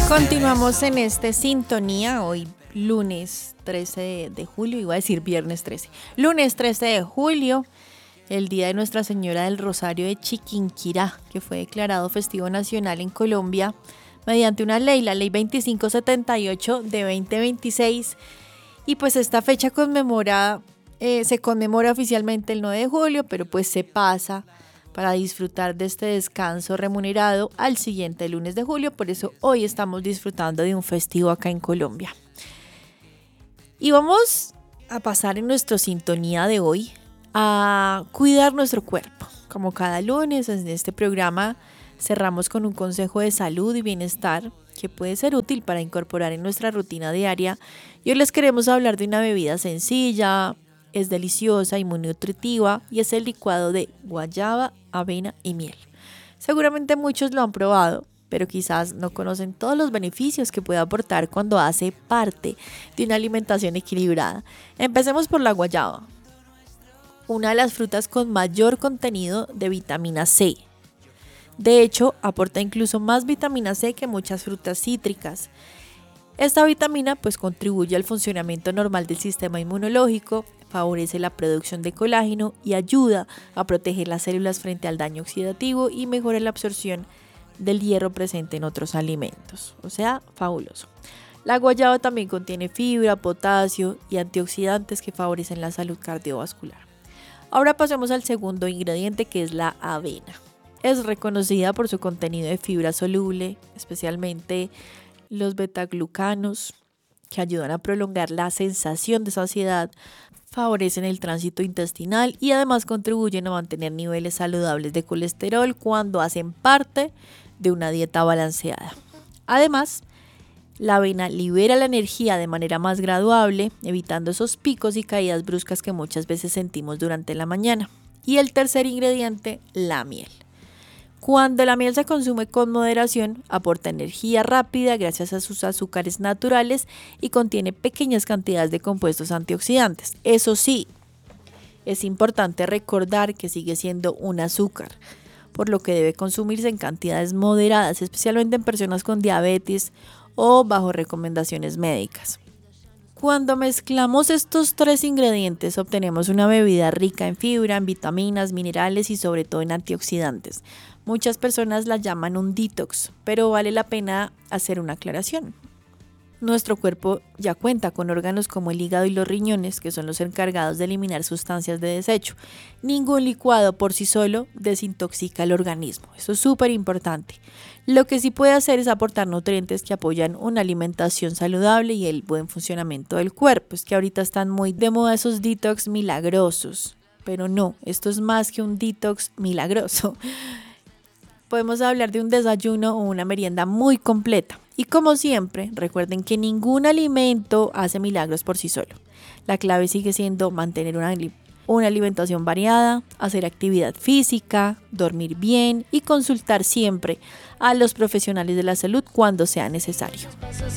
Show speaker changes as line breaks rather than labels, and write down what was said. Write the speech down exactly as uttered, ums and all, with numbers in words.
Continuamos en este sintonía, hoy lunes trece de julio, iba a decir viernes trece, lunes trece de julio, el día de Nuestra Señora del Rosario de Chiquinquirá, que fue declarado festivo nacional en Colombia mediante una ley, la ley veinticinco setenta y ocho de veinte veintiséis, y pues esta fecha conmemora, eh, se conmemora oficialmente el nueve de julio, pero pues se pasa para disfrutar de este descanso remunerado al siguiente lunes de julio. Por eso hoy estamos disfrutando de un festivo acá en Colombia. Y vamos a pasar en nuestra sintonía de hoy a cuidar nuestro cuerpo. Como cada lunes en este programa cerramos con un consejo de salud y bienestar que puede ser útil para incorporar en nuestra rutina diaria. Y hoy les queremos hablar de una bebida sencilla, es deliciosa y muy nutritiva, y es el licuado de guayaba, avena y miel. Seguramente muchos lo han probado, pero quizás no conocen todos los beneficios que puede aportar cuando hace parte de una alimentación equilibrada. Empecemos por la guayaba, una de las frutas con mayor contenido de vitamina C. De hecho, aporta incluso más vitamina C que muchas frutas cítricas. Esta vitamina pues contribuye al funcionamiento normal del sistema inmunológico, favorece la producción de colágeno y ayuda a proteger las células frente al daño oxidativo y mejora la absorción del hierro presente en otros alimentos. O sea, fabuloso. La guayaba también contiene fibra, potasio y antioxidantes que favorecen la salud cardiovascular. Ahora pasemos al segundo ingrediente, que es la avena. Es reconocida por su contenido de fibra soluble, especialmente los betaglucanos, que ayudan a prolongar la sensación de saciedad, favorecen el tránsito intestinal y además contribuyen a mantener niveles saludables de colesterol cuando hacen parte de una dieta balanceada. Además, la avena libera la energía de manera más graduable, evitando esos picos y caídas bruscas que muchas veces sentimos durante la mañana. Y el tercer ingrediente, la miel. Cuando la miel se consume con moderación, aporta energía rápida gracias a sus azúcares naturales y contiene pequeñas cantidades de compuestos antioxidantes. Eso sí, es importante recordar que sigue siendo un azúcar, por lo que debe consumirse en cantidades moderadas, especialmente en personas con diabetes o bajo recomendaciones médicas. Cuando mezclamos estos tres ingredientes, obtenemos una bebida rica en fibra, en vitaminas, minerales y sobre todo en antioxidantes. Muchas personas la llaman un detox, pero vale la pena hacer una aclaración. Nuestro cuerpo ya cuenta con órganos como el hígado y los riñones, que son los encargados de eliminar sustancias de desecho. Ningún licuado por sí solo desintoxica el organismo. Eso es súper importante. Lo que sí puede hacer es aportar nutrientes que apoyan una alimentación saludable y el buen funcionamiento del cuerpo. Es que ahorita están muy de moda esos detox milagrosos, pero no, esto es más que un detox milagroso. Podemos hablar de un desayuno o una merienda muy completa. Y como siempre, recuerden que ningún alimento hace milagros por sí solo. La clave sigue siendo mantener una, una alimentación variada, hacer actividad física, dormir bien y consultar siempre a los profesionales de la salud cuando sea necesario.